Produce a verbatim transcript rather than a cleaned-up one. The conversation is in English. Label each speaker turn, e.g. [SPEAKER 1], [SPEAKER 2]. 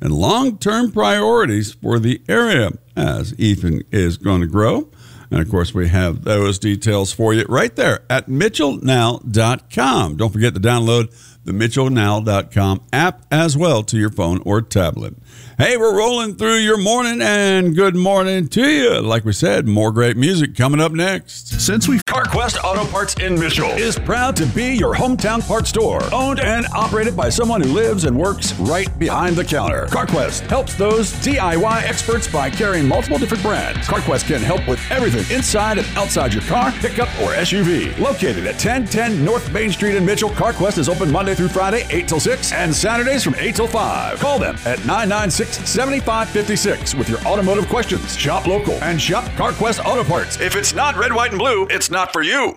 [SPEAKER 1] and long-term priorities for the area as Ethan is going to grow. And, of course, we have those details for you right there at Mitchell Now dot com. Don't forget to download the Mitchell Now dot com app as well to your phone or tablet. Hey, we're rolling through your morning, and good morning to you. Like we said, more great music coming up next.
[SPEAKER 2] Since we've CarQuest Auto Parts in Mitchell is proud to be your hometown parts store, owned and operated by someone who lives and works right behind the counter. CarQuest helps those D I Y experts by carrying multiple different brands. CarQuest can help with everything inside and outside your car, pickup, or S U V. Located at ten ten North Main Street in Mitchell, CarQuest is open Monday through Friday, eight till six, and Saturdays from eight till five. Call them at nine nine six, seven five five six with your automotive questions. Shop local and shop CarQuest Auto Parts. If it's not red, white, and blue, it's not for you.